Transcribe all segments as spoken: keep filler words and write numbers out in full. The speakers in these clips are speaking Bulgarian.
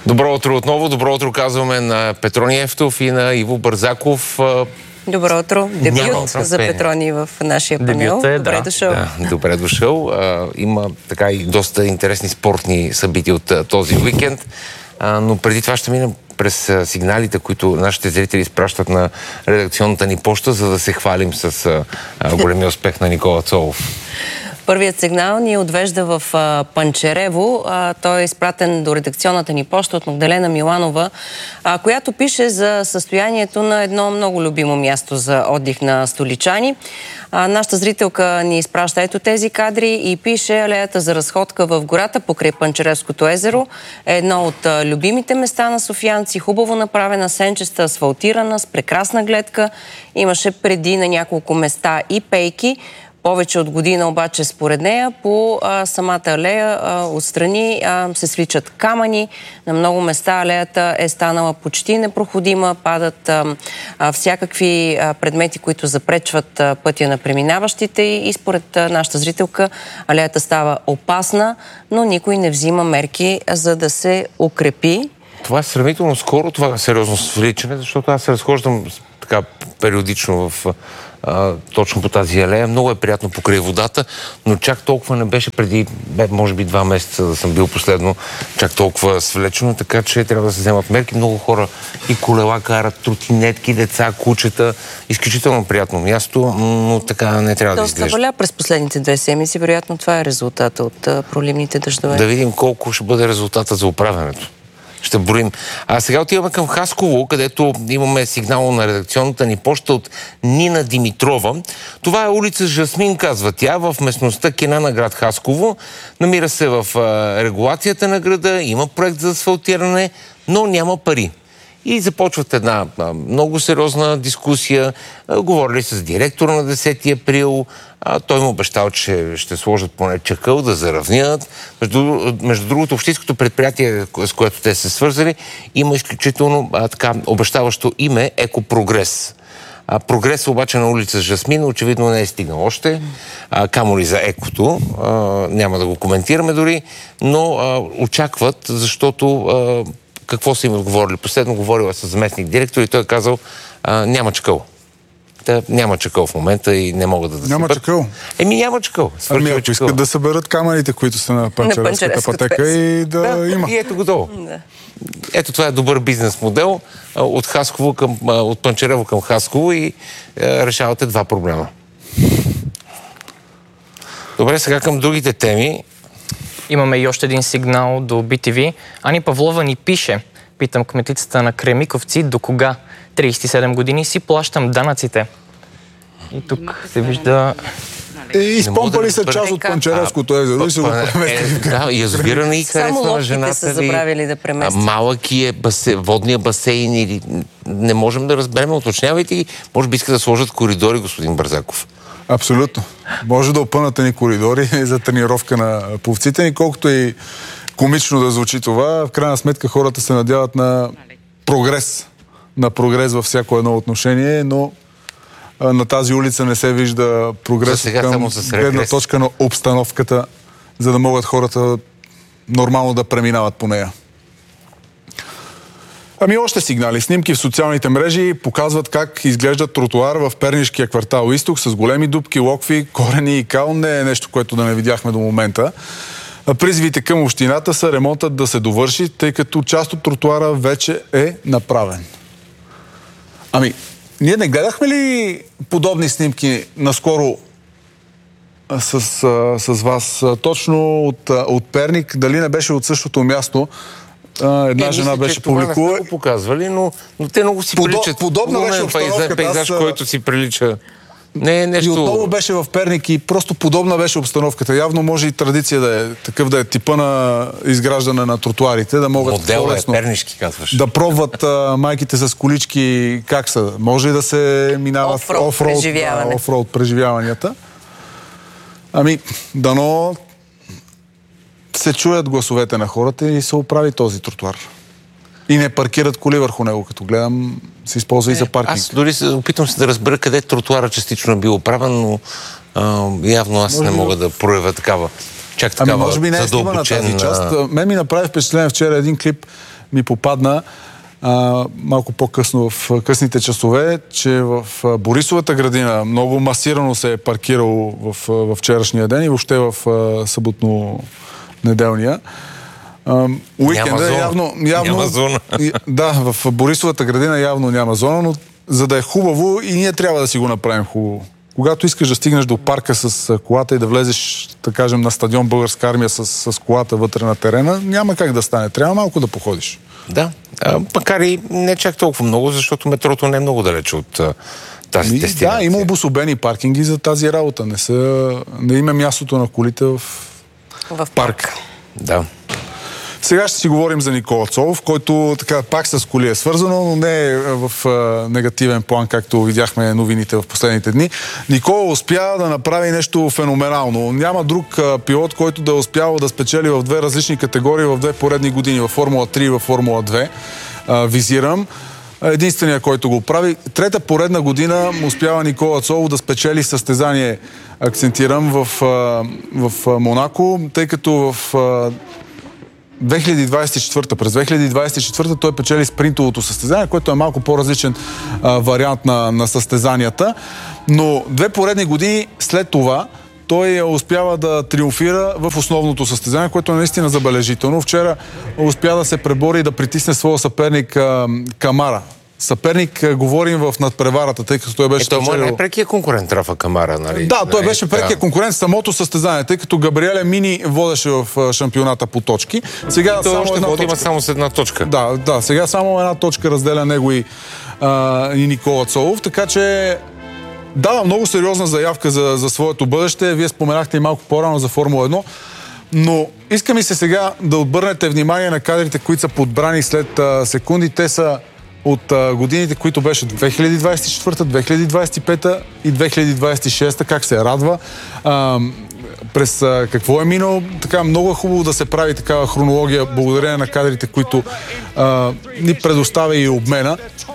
Добро утро отново. Добро утро казваме на Петроний Ефтов и на Иво Бързаков. Добро утро. Дебют за Петроний в нашия панел. Е, добре да, дошъл. Да, добре дошъл. А, има така и доста интересни спортни събития от а, този уикенд. А, но преди това ще минем през а, сигналите, които нашите зрители изпращат на редакционната ни поща, за да се хвалим с а, а, големия успех на Никола Цолов. Първият сигнал ни отвежда в а, Панчарево. А, той е изпратен до редакционната ни поща от Магдалена Миланова, а, която пише за състоянието на едно много любимо място за отдих на столичани. А, нашата зрителка ни изпраща ето тези кадри и пише: алеята за разходка в гората покрай Панчаревското езеро е едно от а, любимите места на софиянци. Хубаво направена, сенчеста, асфалтирана, с прекрасна гледка. Имаше преди на няколко места и пейки. Повече от година обаче, според нея, по а, самата алея а, отстрани а, се свличат камъни. На много места алеята е станала почти непроходима. Падат а, а, всякакви а, предмети, които запречват а, пътя на преминаващите. И според а, нашата зрителка алеята става опасна, но никой не взима мерки, за да се укрепи. Това е сравнително скоро, това е сериозно свличане, защото аз се разхождам така периодично в а, точно по тази алея. Много е приятно покрай водата, но чак толкова не беше преди, бе, може би два месеца да съм бил последно, чак толкова свлечено, така че трябва да се вземат мерки. Много хора и колела карат, тротинетки, деца, кучета. Изключително приятно място, но така не трябва да изглежда. Доста валя през последните две седмици, вероятно това е резултата от а, проливните дъждове. Да видим колко ще бъде резултата за оправянето. Ще броим. А сега отиваме към Хасково, където имаме сигнал на редакционната ни поща от Нина Димитрова. Това е улица Жасмин, казва тя, в местността Кена на град Хасково. Намира се в а, регулацията на града, има проект за асфалтиране, но няма пари. И започват една а, много сериозна дискусия. А, говорили с директора на десети април. А, той му обещал, че ще сложат поне чакъл да заравнят. Между, между другото, общинското предприятие, с което те се свързали, има изключително а, така обещаващо име Екопрогрес. А, прогрес обаче на улица Жасмин очевидно не е стигнал още. А, камо ли за екото. А, няма да го коментираме дори, но а, очакват, защото а, какво са им отговорили? Последно говорила с заместник директор и той е казал: а, няма чакъл. Та, няма чакъл в момента и не могат да да Няма чакъл? Еми няма чакъл. Ами ако искат да съберат камъните, които са на Панчаревската пътека и да, да има. И ето готово. Да. Ето това е добър бизнес модел от Хасково към, от Панчарево към Хасково и е, решавате два проблема. Добре, сега към другите теми. Имаме и още един сигнал до би ти ви. Ани Павлова ни пише: питам кметицата на Кремиковци, до кога? трийсет и седем години си плащам данъците. И тук се вижда... Е, изпомпали са част от Панчаревското езеро и се го преместили. Да, язовира не и харесва на жената. Само лодките са забравили да преместят. Малък е басе, водния басейн или... Не можем да разберем, уточнявайте ги. Може би иска да сложат коридори, господин Бързаков. Абсолютно. Може да опънат ни коридори за тренировка на пловците ни, колкото и комично да звучи това. В крайна сметка хората се надяват на прогрес. На прогрес във всяко едно отношение, но а, на тази улица не се вижда прогрес към гледна точка на обстановката, за да могат хората нормално да преминават по нея. Ами още сигнали. Снимки в социалните мрежи показват как изглежда тротуар в пернишкия квартал Изток с големи дупки, локви, корени и кал. Не е нещо, което да не видяхме до момента. Призивите към общината са ремонтът да се довърши, тъй като част от тротуара вече е направен. Ами, ние не гледахме ли подобни снимки наскоро с, а, с вас? Точно от, от Перник, дали не беше от същото място? А, една е, жена мисля, беше публикува. Не сме го показвали, но, но те много си Подо, приличат. Подобна беше обстановката. Пейзаж, аз... който си прилича. Не е нещо... И отново беше в Перник и просто подобна беше обстановката. Явно може и традиция да е такъв, да е типа на изграждане на тротуарите, да могат модел е пернишки, казваш. Да пробват а, майките с колички как са. Може и да се минават офроуд преживяване. офроуд преживяванията. Ами, дано се чуят гласовете на хората и се оправи този тротуар. И не паркират коли върху него, като гледам, се използва е, и за паркинг. Аз дори се, опитвам се да разбера къде тротуара частично е бил оправен, но а, явно аз може не мога да... да проявя такава, чак такава ами, може би не е снима на тази част. Мен ми направи впечатление вчера един клип ми попадна а, малко по-късно в късните часове, че в Борисовата градина много масирано се е паркирало в, в вчерашния ден и въобще в съботно-неделния. Уикенда явно... явно няма зона. Да, в Борисовата градина явно няма зона, но за да е хубаво и ние трябва да си го направим хубаво. Когато искаш да стигнеш до парка с колата и да влезеш, да кажем, на стадион Българска армия с, с колата вътре на терена, няма как да стане. Трябва малко да походиш. Да, а, макар и не чак толкова много, защото метрото не е много далече от а, тази и, дестинация. Да, има обособени паркинги за тази работа. Не, са, не има мястото на колите в, в парк. Да. Сега ще си говорим за Никола Цолов, който така пак с коли е свързано, но не е в а, негативен план, както видяхме новините в последните дни. Никола успя да направи нещо феноменално. Няма друг а, пилот, който да е успял да спечели в две различни категории в две поредни години, в Формула три и в Формула две. А, визирам. Единственият, който го прави. Трета поредна година успява Никола Цолов да спечели състезание, акцентирам, в, а, в Монако, тъй като в а, две хиляди двадесет и четвърта. През две хиляди двадесет и четвърта той печели спринтовото състезание, което е малко по-различен а, вариант на, на състезанията. Но две поредни години след това той успява да триумфира в основното състезание, което е наистина забележително. Вчера успя да се пребори и да притисне своя съперник а, Камара. Съперник а, говорим в надпреварата, тъй като той беше... Ето, спечелил... той е прекия конкурент Рафа Камара, нали? Да, той нали? беше прекия конкурент в самото състезание, тъй като Габриеле Мини водеше в шампионата по точки. Сега той само още една води, точка... има само с една точка. Да, да, сега само една точка разделя него и, а, и Никола Цолов, така че дава много сериозна заявка за, за своето бъдеще. Вие споменахте и малко по-рано за Формула едно, но иска ми се сега да обърнете внимание на кадрите, които са подбрани след а, секунди. Те са от а, годините, които беше две хиляди двадесет и четвърта, две хиляди двадесет и пета и две хиляди двадесет и шеста. Как се радва. А, през а, какво е минало. Така много е хубаво да се прави такава хронология, благодарение на кадрите, които а, ни предоставя и обмена.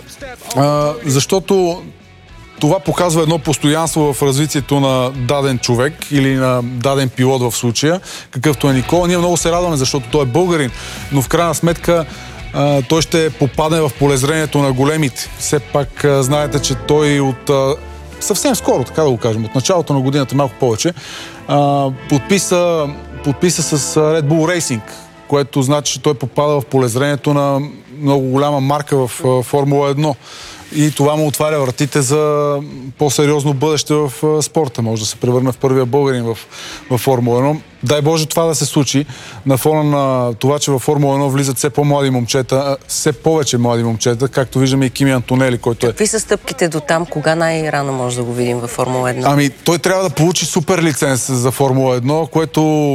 А, защото това показва едно постоянство в развитието на даден човек или на даден пилот в случая, какъвто е Никола. Ние много се радваме, защото той е българин, но в крайна сметка а, той ще попадне в полезрението на големите. Все пак а, знаете, че той от а, съвсем скоро, така да го кажем, от началото на годината малко повече, а, подписа, подписа с Red Bull Racing, което значи, че той попада в полезрението на много голяма марка в а, Формула едно. И това му отваря вратите за по-сериозно бъдеще в спорта. Може да се превърне в първия българин в, в Формула едно. Дай Боже това да се случи на фона на това, че във Формула едно влизат все по-млади момчета, все повече млади момчета, както виждаме и Кими Антонели, който е... Какви са стъпките до там? Кога най-рано може да го видим във Формула едно? Ами, той трябва да получи супер лиценз за Формула едно, което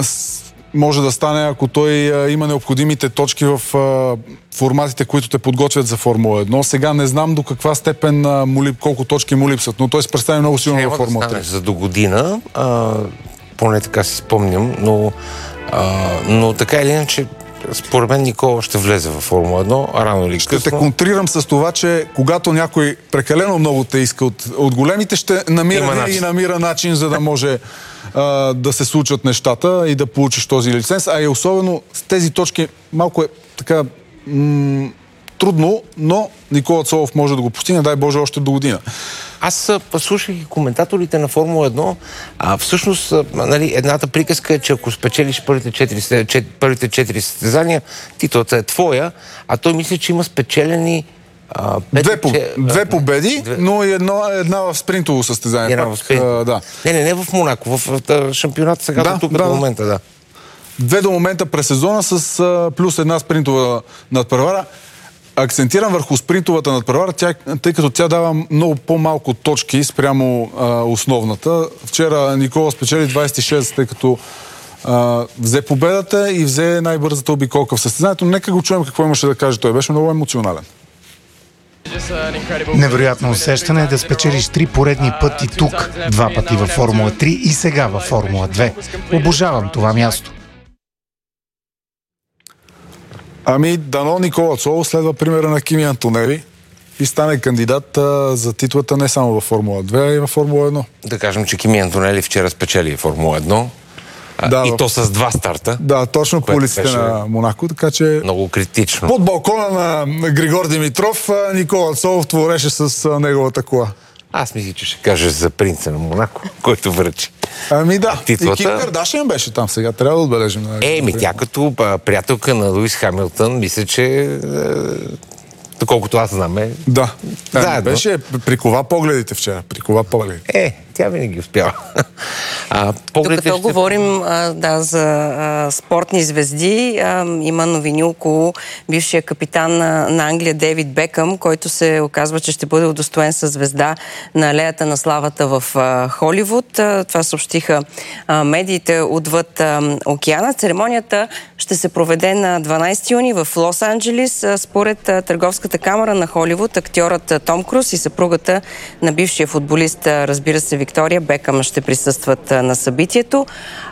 може да стане, ако той а, има необходимите точки в а, форматите, които те подготвят за Формула едно. Сега не знам до каква степен а, му лип, колко точки му липсват, но той се представи много силно във Формула три. Да за до година, а, поне така си спомням, но, а, но така или иначе, според мен Никола ще влезе във Формула едно, рано или късно. Ще те контрирам с това, че когато някой прекалено много те иска от, от големите, ще намира и намира начин, за да може а, да се случат нещата и да получиш този лиценз. А и особено с тези точки малко е така м- трудно, но Никола Цолов може да го постигне, дай Боже, още до година. Аз слушах и коментаторите на Формула едно, а всъщност нали, едната приказка е, че ако спечелиш първите четири, чет, първите четири състезания, титлата е твоя, а той мисли, че има спечелени а, пет, две, по, че, две победи, две... но и едно, една в спринтово състезание. Една пак, в спринт. а, да. Не, не, не в Монако, в, в, в шампионата сега да, до тук да, до момента, да. Две до момента през сезона с а, плюс една спринтова надпревара. Акцентирам върху спринтовата надпревара, тя, тъй като тя дава много по-малко точки спрямо а, основната. Вчера Никола спечели двадесет и шест, тъй като а, взе победата и взе най-бързата обиколка в състезанието. Нека го чуем какво имаше да каже. Той беше много емоционален. Невероятно усещане е да спечелиш три поредни пъти тук, два пъти във Формула три и сега във Формула две. Обожавам това място. Ами, дано Никола Цолов следва примера на Кими Антонели и стане кандидат а, за титлата не само във Формула две, а и във Формула едно. Да кажем, че Кими Антонели вчера спечели Формула едно. Да, и в... то с два старта. Да, точно по улиците беше... на Монако, така че... Много критично. Под балкона на Григор Димитров Никола Цолов твореше с неговата кола. Аз мисля, че ще кажеш за принца на Монако, който връчи. Ами да, титлата. И Ким Кардашиан беше там сега, трябва да отбележим. Е, ми тя като приятелка на Луис Хамилтън, мисля, че доколкото аз знам е... Да, заедно. Беше, прикова погледите вчера, прикова погледите. Е, тя винаги успява. А, Докато ще... говорим а, да, за а, спортни звезди, а, има новини около бившия капитан на, на Англия Дейвид Бекъм, който се оказва, че ще бъде удостоен със звезда на алеята на славата в а, Холивуд. А, това съобщиха а, медиите отвъд а, океана. Церемонията ще се проведе на дванайсети юни в Лос-Анджелис. А, според а, Търговската камара на Холивуд, актьорът а, Том Круз и съпругата на бившия футболист, а, разбира се, Виктория Бекъм, ще присъстват на събитието.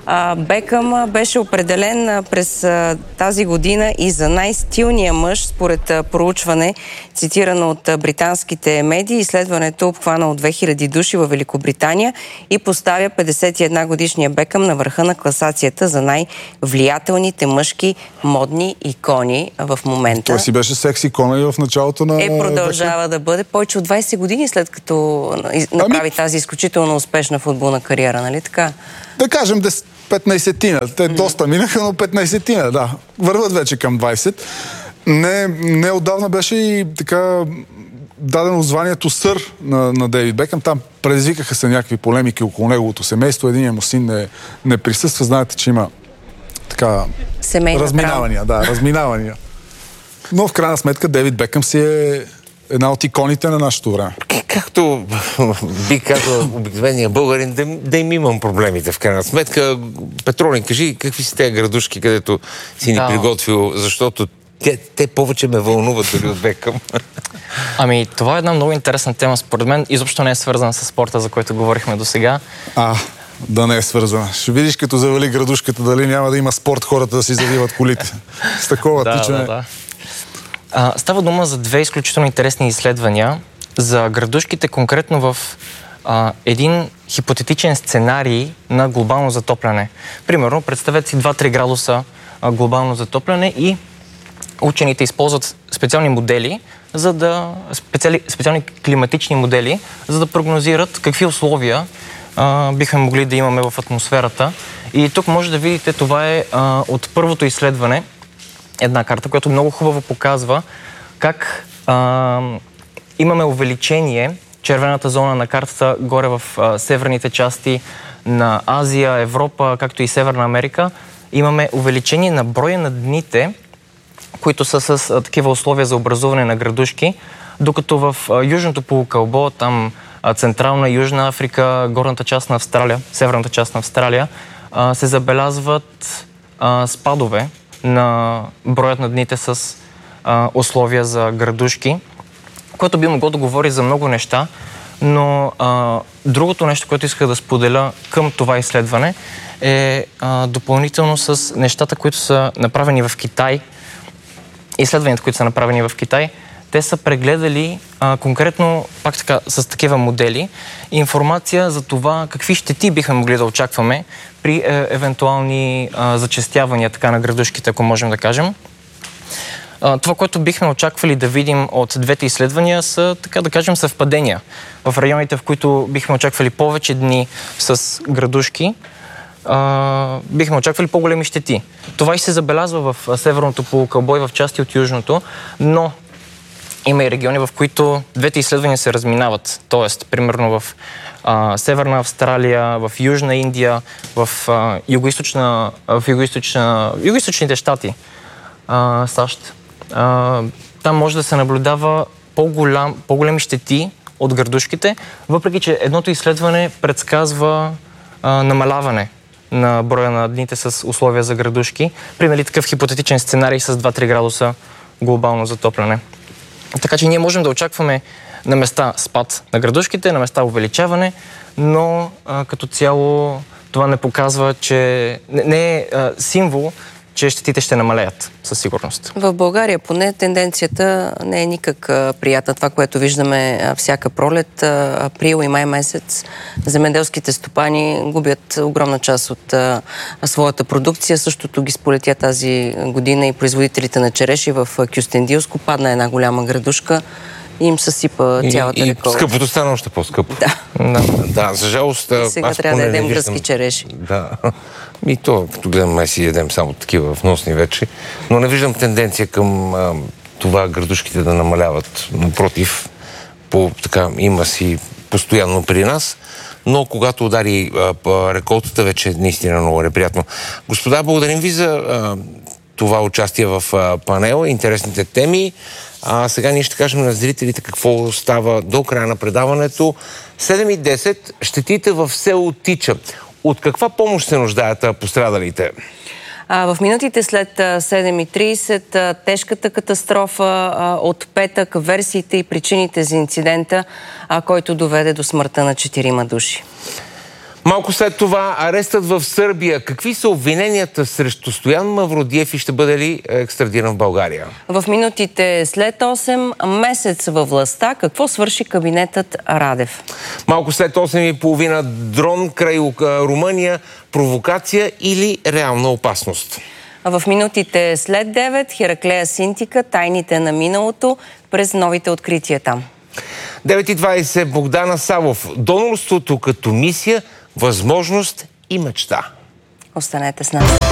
Бекъм беше определен през тази година и за най-стилния мъж, според проучване, цитирано от британските медии. Изследването обхвана от две хиляди души във Великобритания и поставя петдесет и една годишния Бекъм на върха на класацията за най-влиятелните мъжки модни икони в момента. Той си беше секс икона и в началото на... Е, продължава да бъде повече от двайсет години след като направи ами... тази изключително успешна футболна кариера, нали така? Да кажем петнайсетина. Те mm-hmm. доста минаха, но петнайсетина, да. Върват вече към двайсет. Не, не отдавна беше и така дадено званието сър на, на Дейвид Бекъм. Там предизвикаха се някакви полемики около неговото семейство. Единият му син не, не присъства. Знаете, че има така семейна разминавания. Да, разминавания. Но в крайна сметка Дейвид Бекъм си е една от иконите на нашето време. Както би казал обикновения българин, да, да им имам проблемите в крайна сметка. Петрони, кажи какви са тези градушки, където си ни да. приготвил, защото те, те повече ме вълнуват дори от Бекъм. Ами, това е една много интересна тема, според мен. Изобщо не е свързана с спорта, за който говорихме до сега. А, да не е свързана. Ще видиш, като завали градушката, дали няма да има спорт хората да си завиват колите. С такова да, тичане. Да, да. А, става дума за две изключително интересни изследвания за градушките, конкретно в а, един хипотетичен сценарий на глобално затопляне. Примерно, представете си два-три градуса а, глобално затопляне и учените използват специални модели, за да, специали, специални климатични модели, за да прогнозират какви условия а, бихме могли да имаме в атмосферата. И тук може да видите, това е а, от първото изследване, една карта, която много хубаво показва как а, имаме увеличение, червената зона на картата горе в а, северните части на Азия, Европа, както и Северна Америка, имаме увеличение на броя на дните, които са с а, такива условия за образуване на градушки, докато в а, южното полукълбо, там а, Централна и Южна Африка, горната част на Австралия, северната част на Австралия, а, се забелязват а, спадове на броят на дните с а, условия за градушки, което би могло да говори за много неща, но а, другото нещо, което исках да споделя към това изследване е а, допълнително с нещата, които са направени в Китай, изследванията, които са направени в Китай. Те са прегледали а, конкретно, пак така, с такива модели, информация за това какви щети бихме могли да очакваме при е, евентуални а, зачестявания така на градушките, ако можем да кажем. А, това, което бихме очаквали да видим от двете изследвания, са, така да кажем, съвпадения. В районите, в които бихме очаквали повече дни с градушки, Uh, бихме очаквали по-големи щети. Това и се забелязва в северното полукълбо и в части от южното, но има и региони, в които двете изследвания се разминават. Тоест, примерно в uh, Северна Австралия, в Южна Индия, в uh, югоизточна, в югоизточна, югоизточните щати, uh, САЩ. Uh, там може да се наблюдава по-голям, по-големи щети от градушките, въпреки че едното изследване предсказва uh, намаляване на броя на дните с условия за градушки, при нали, такъв хипотетичен сценарий с два-три градуса глобално затопляне. Така че ние можем да очакваме на места спад на градушките, на места увеличаване, но а, като цяло това не показва, че не, не е а, символ, че щетите ще намалеят със сигурност. В България поне тенденцията не е никак а, приятна. Това, което виждаме а, всяка пролет, а, април и май месец, земеделските стопани губят огромна част от а, своята продукция. Същото ги сполетя тази година и производителите на череши в Кюстендилско. Падна една голяма градушка и им съсипа цялата и, реколта. И скъпото стана още по-скъпо. Да. Да, да, за жалост. И сега трябва да ядем гръцки череши. Да. И то, като гледам, май си ядем само такива вносни вече. Но не виждам тенденция към а, това градушките да намаляват. Напротив, по, така, има си постоянно при нас. Но когато удари а, а, реколтата, вече е наистина много неприятно. Господа, благодарим ви за а, това участие в а, панела, интересните теми. А сега ние ще кажем на зрителите какво става до края на предаването. седем и десет, щетите в село Тича. От каква помощ се нуждаят пострадалите? А, в минутите след седем и трийсет тежката катастрофа а, от петък, версиите и причините за инцидента, а, който доведе до смъртта на четирима души. Малко след това арестът в Сърбия. Какви са обвиненията срещу Стоян Мавродиев и ще бъде ли екстрадиран в България? В минутите след осем, месец във властта, какво свърши кабинетът Радев? Малко след осем и половина, дрон край Румъния, провокация или реална опасност? В минутите след девет, Хераклея Синтика, тайните на миналото през новите открития там. девет и двайсет, Богдана Савов. Донорството като мисия, възможност и мечта. Останете с нас.